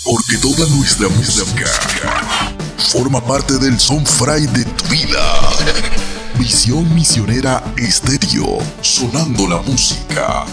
porque toda nuestra música forma parte del Sonfray de tu vida. Visión Misionera Estéreo, sonando la música.